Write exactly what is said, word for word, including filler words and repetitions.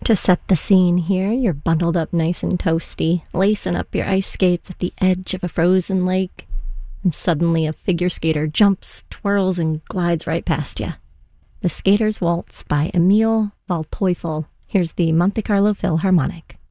To set the scene here, you're bundled up nice and toasty, lacing up your ice skates at the edge of a frozen lake, and suddenly a figure skater jumps, twirls, and glides right past you. The Skater's Waltz by Emil Waldteufel. Here's the Monte Carlo Philharmonic.